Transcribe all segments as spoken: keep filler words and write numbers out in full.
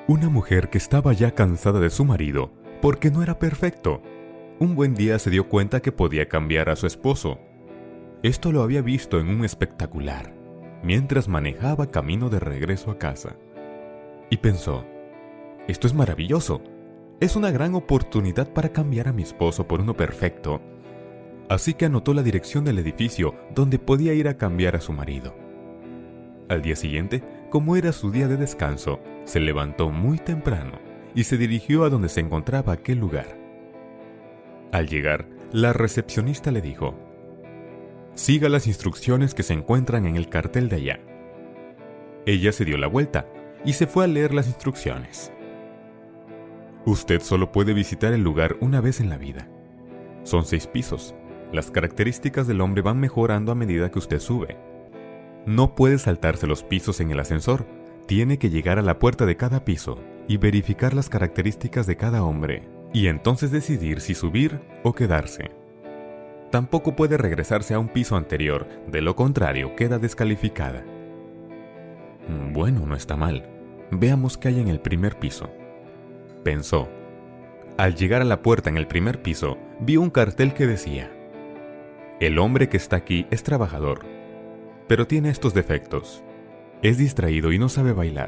Una mujer que estaba ya cansada de su marido porque no era perfecto. Un buen día se dio cuenta que podía cambiar a su esposo. Esto lo había visto en un espectacular, mientras manejaba camino de regreso a casa. Y pensó, esto es maravilloso. Es una gran oportunidad para cambiar a mi esposo por uno perfecto. Así que anotó la dirección del edificio donde podía ir a cambiar a su marido. Al día siguiente, como era su día de descanso, se levantó muy temprano y se dirigió a donde se encontraba aquel lugar. Al llegar, la recepcionista le dijo: «Siga las instrucciones que se encuentran en el cartel de allá». Ella se dio la vuelta y se fue a leer las instrucciones. Usted solo puede visitar el lugar una vez en la vida. Son seis pisos. Las características del hombre van mejorando a medida que usted sube. No puede saltarse los pisos en el ascensor. Tiene que llegar a la puerta de cada piso y verificar las características de cada hombre, y entonces decidir si subir o quedarse. Tampoco puede regresarse a un piso anterior, de lo contrario queda descalificada. Bueno, no está mal. Veamos qué hay en el primer piso, pensó. Al llegar a la puerta en el primer piso, vio un cartel que decía: «El hombre que está aquí es trabajador, pero tiene estos defectos. Es distraído y no sabe bailar».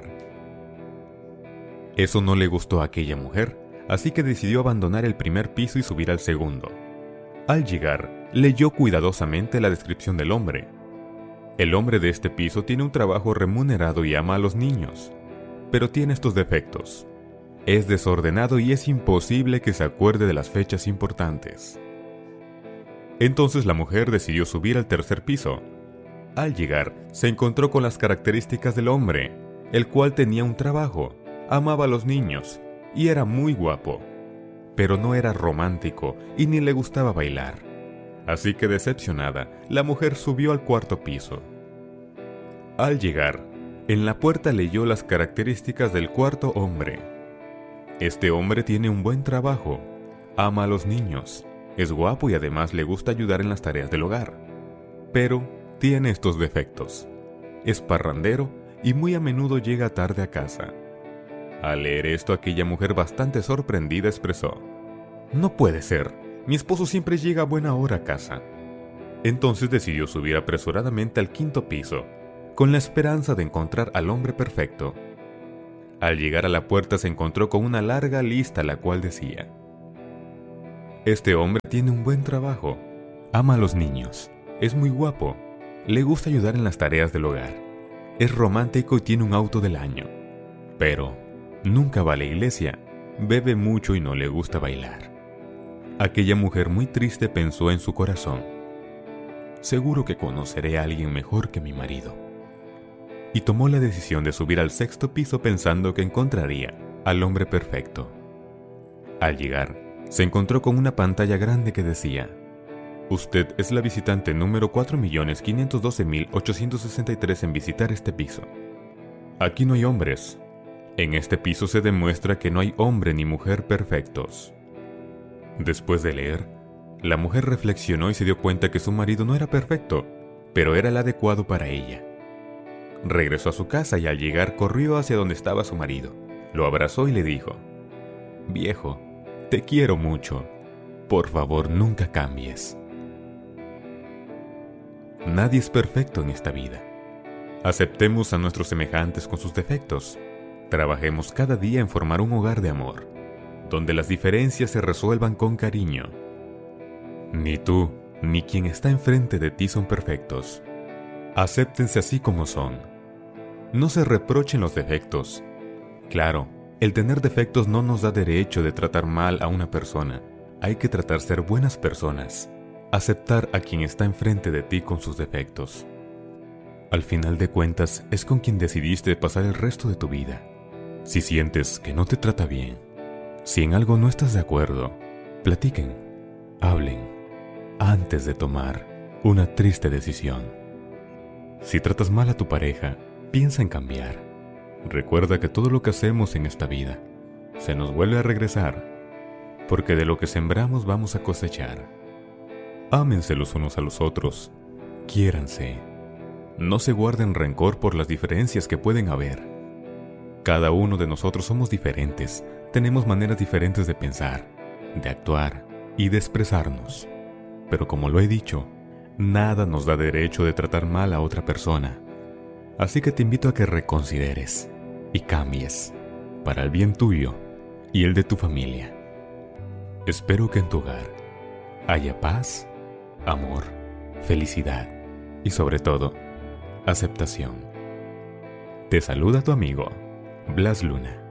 Eso no le gustó a aquella mujer, así que decidió abandonar el primer piso y subir al segundo. Al llegar, leyó cuidadosamente la descripción del hombre. El hombre de este piso tiene un trabajo remunerado y ama a los niños, pero tiene estos defectos. Es desordenado y es imposible que se acuerde de las fechas importantes. Entonces la mujer decidió subir al tercer piso. Al llegar, se encontró con las características del hombre, el cual tenía un trabajo, amaba a los niños y era muy guapo, pero no era romántico y ni le gustaba bailar. Así que decepcionada, la mujer subió al cuarto piso. Al llegar, en la puerta leyó las características del cuarto hombre. Este hombre tiene un buen trabajo, ama a los niños, es guapo y además le gusta ayudar en las tareas del hogar, pero tiene estos defectos. Es parrandero y muy a menudo llega tarde a casa. Al leer esto, aquella mujer bastante sorprendida expresó: «No puede ser, mi esposo siempre llega a buena hora a casa». Entonces decidió subir apresuradamente al quinto piso, con la esperanza de encontrar al hombre perfecto. Al llegar a la puerta se encontró con una larga lista la cual decía: «Este hombre tiene un buen trabajo, ama a los niños, es muy guapo, le gusta ayudar en las tareas del hogar, es romántico y tiene un auto del año, pero nunca va a la iglesia, bebe mucho y no le gusta bailar». Aquella mujer muy triste pensó en su corazón: «Seguro que conoceré a alguien mejor que mi marido». Y tomó la decisión de subir al sexto piso pensando que encontraría al hombre perfecto. Al llegar, se encontró con una pantalla grande que decía: «Usted es la visitante número cuatro millones quinientos doce mil ochocientos sesenta y tres en visitar este piso. Aquí no hay hombres. En este piso se demuestra que no hay hombre ni mujer perfectos». Después de leer, la mujer reflexionó y se dio cuenta que su marido no era perfecto, pero era el adecuado para ella. Regresó a su casa y al llegar corrió hacia donde estaba su marido. Lo abrazó y le dijo: «Viejo, te quiero mucho. Por favor, nunca cambies». Nadie es perfecto en esta vida. Aceptemos a nuestros semejantes con sus defectos. Trabajemos cada día en formar un hogar de amor, donde las diferencias se resuelvan con cariño. Ni tú, ni quien está enfrente de ti son perfectos. Acéptense así como son. No se reprochen los defectos. Claro, el tener defectos no nos da derecho de tratar mal a una persona. Hay que tratar ser buenas personas. Aceptar a quien está enfrente de ti con sus defectos. Al final de cuentas, es con quien decidiste pasar el resto de tu vida. Si sientes que no te trata bien, si en algo no estás de acuerdo, platiquen, hablen, antes de tomar una triste decisión. Si tratas mal a tu pareja, piensa en cambiar. Recuerda que todo lo que hacemos en esta vida se nos vuelve a regresar, porque de lo que sembramos vamos a cosechar. Ámense los unos a los otros, quiéranse. No se guarden rencor por las diferencias que pueden haber. Cada uno de nosotros somos diferentes, tenemos maneras diferentes de pensar, de actuar y de expresarnos. Pero como lo he dicho, nada nos da derecho de tratar mal a otra persona. Así que te invito a que reconsideres y cambies para el bien tuyo y el de tu familia. Espero que en tu hogar haya paz, amor, felicidad y sobre todo, aceptación. Te saluda tu amigo, Blas Luna.